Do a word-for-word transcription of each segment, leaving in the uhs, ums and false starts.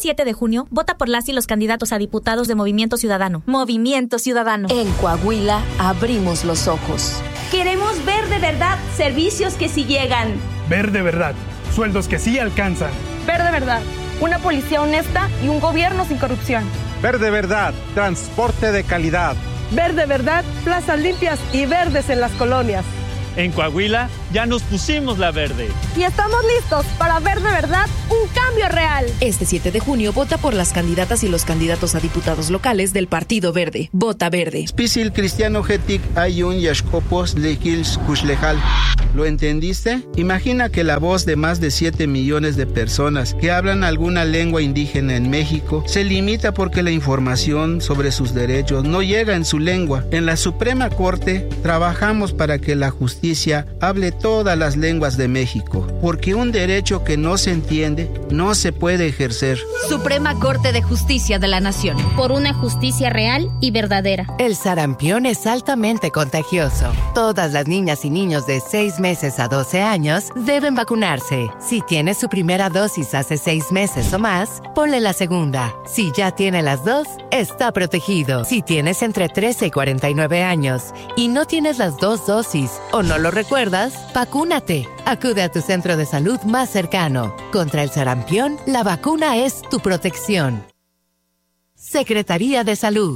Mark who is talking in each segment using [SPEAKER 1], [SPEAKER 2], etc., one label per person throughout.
[SPEAKER 1] siete de junio, vota por las y los candidatos a diputados de Movimiento Ciudadano. Movimiento Ciudadano.
[SPEAKER 2] En Coahuila, abrimos los ojos.
[SPEAKER 3] Queremos ver de verdad servicios que sí llegan.
[SPEAKER 4] Ver de verdad sueldos que sí alcanzan.
[SPEAKER 5] Ver de verdad una policía honesta y un gobierno sin corrupción.
[SPEAKER 6] Ver de verdad transporte de calidad.
[SPEAKER 7] Ver de verdad plazas limpias y verdes en las colonias.
[SPEAKER 8] En Coahuila ya nos pusimos la verde.
[SPEAKER 5] Y estamos listos para ver de verdad un cambio real.
[SPEAKER 2] Este siete de junio vota por las candidatas y los candidatos a diputados locales del Partido Verde. Vota verde.
[SPEAKER 9] Spisil Cristiano Getic Ayun Yashkopos Lekils Kushlejal. ¿Lo entendiste? Imagina que la voz de más de siete millones de personas que hablan alguna lengua indígena en México se limita porque la información sobre sus derechos no llega en su lengua. En la Suprema Corte trabajamos para que la justicia hable todas las lenguas de México, porque un derecho que no se entiende no se puede ejercer.
[SPEAKER 10] Suprema Corte de Justicia de la Nación.
[SPEAKER 11] Por una justicia real y verdadera.
[SPEAKER 12] El sarampión es altamente contagioso. Todas las niñas y niños de seis meses a doce años deben vacunarse. Si tiene su primera dosis hace seis meses o más, ponle la segunda. Si ya tiene las dos, está protegido. Si tienes entre trece y cuarenta y nueve años y no tienes las dos dosis o no lo recuerdas, vacúnate. Acude a tu centro de salud más cercano. Contra el sarampión, la vacuna es tu protección. Secretaría de Salud.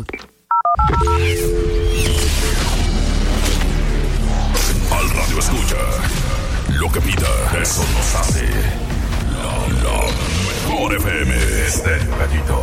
[SPEAKER 13] Al radio escucha. Lo que pida, eso nos hace. La, la mejor F M. Estéreo Gatito.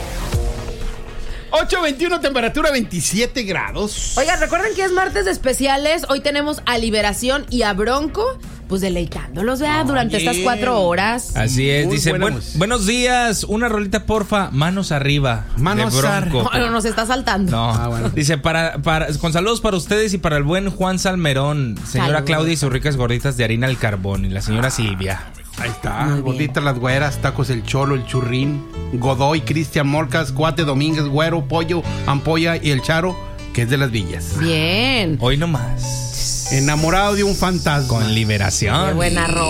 [SPEAKER 14] ocho veintiuno, temperatura veintisiete grados.
[SPEAKER 15] Oigan, recuerden que es martes de especiales. Hoy tenemos a Liberación y a Bronco, pues deleitándolos, ¿verdad? Durante
[SPEAKER 14] Oye.
[SPEAKER 15] estas cuatro horas.
[SPEAKER 14] Así es,
[SPEAKER 16] Muy
[SPEAKER 14] dice,
[SPEAKER 16] buena
[SPEAKER 14] buen-
[SPEAKER 16] música.
[SPEAKER 14] buenos días, una rolita porfa, manos arriba.
[SPEAKER 16] Manos
[SPEAKER 14] de Bronco.
[SPEAKER 15] Bueno, nos está saltando.
[SPEAKER 14] No,
[SPEAKER 16] Ah, bueno.
[SPEAKER 14] dice, para, para, con saludos para ustedes y para el buen Juan Salmerón, señora
[SPEAKER 15] Saludos.
[SPEAKER 14] Claudia y sus ricas gorditas de harina al carbón, y la señora Silvia.
[SPEAKER 16] Ahí está,
[SPEAKER 15] Muy bien.
[SPEAKER 16] gorditas las güeras, tacos el cholo, el churrín, Godoy, Cristian Morcas, Cuate Domínguez, Güero, Pollo, Ampolla y el Charo, que es de las villas.
[SPEAKER 15] Bien.
[SPEAKER 14] Hoy nomás.
[SPEAKER 16] Enamorado de un fantasma.
[SPEAKER 14] Con Liberación.
[SPEAKER 15] Qué buena rola.